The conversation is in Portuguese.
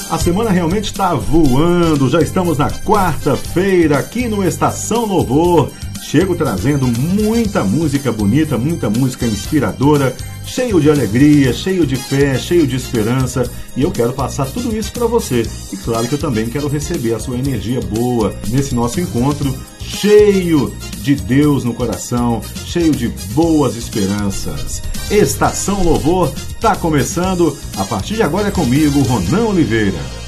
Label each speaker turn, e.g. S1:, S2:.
S1: A semana realmente está voando, já estamos na quarta-feira aqui no Estação Louvor. Chego trazendo muita música bonita, muita música inspiradora, cheio de alegria, cheio de fé, cheio de esperança. E eu quero passar tudo isso para você. E claro que eu também quero receber a sua energia boa nesse nosso encontro, cheio de Deus no coração, cheio de boas esperanças. Estação Louvor está começando. A partir de agora é comigo, Ronan Oliveira.